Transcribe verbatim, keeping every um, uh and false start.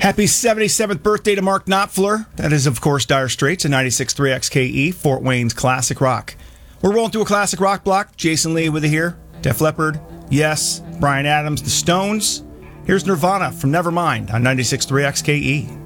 Happy seventy-seventh birthday to Mark Knopfler. That is, of course, Dire Straits and ninety-six point three X K E, Fort Wayne's classic rock. We're rolling through a classic rock block. Jason Lee with you here. Def Leppard, Yes, Bryan Adams, The Stones. Here's Nirvana from Nevermind on ninety-six point three X K E.